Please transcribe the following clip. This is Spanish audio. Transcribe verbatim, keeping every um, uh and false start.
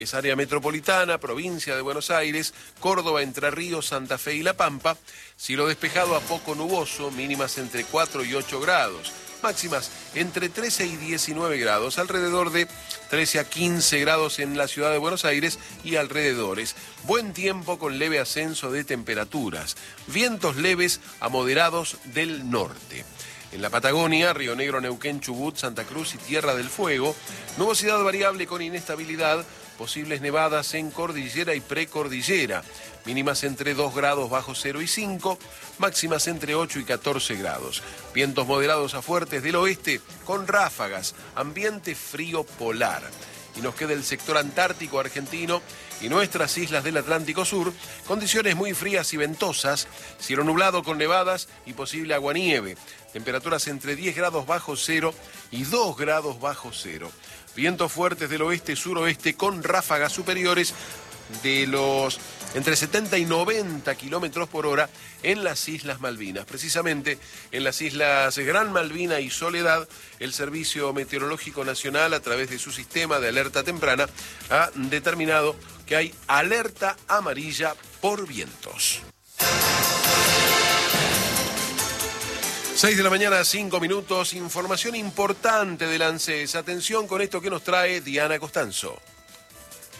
Es área metropolitana, provincia de Buenos Aires, Córdoba, Entre Ríos, Santa Fe y La Pampa. Cielo despejado a poco nuboso, mínimas entre cuatro y ocho grados. Máximas entre trece y diecinueve grados, alrededor de trece a quince grados en la ciudad de Buenos Aires y alrededores. Buen tiempo con leve ascenso de temperaturas. Vientos leves a moderados del norte. En la Patagonia, Río Negro, Neuquén, Chubut, Santa Cruz y Tierra del Fuego, nubosidad variable con inestabilidad, posibles nevadas en cordillera y precordillera, mínimas entre dos grados bajo cero y cinco, máximas entre ocho y catorce grados. Vientos moderados a fuertes del oeste con ráfagas, ambiente frío polar. Y nos queda el sector antártico argentino y nuestras islas del Atlántico Sur, condiciones muy frías y ventosas, cielo nublado con nevadas y posible aguanieve, temperaturas entre diez grados bajo cero y dos grados bajo cero. Vientos fuertes del oeste-suroeste con ráfagas superiores de los entre setenta y noventa kilómetros por hora en las Islas Malvinas. Precisamente en las Islas Gran Malvina y Soledad, el Servicio Meteorológico Nacional, a través de su sistema de alerta temprana, ha determinado que hay alerta amarilla por vientos. seis de la mañana, cinco minutos, información importante del ANSES. Atención con esto que nos trae Diana Costanzo.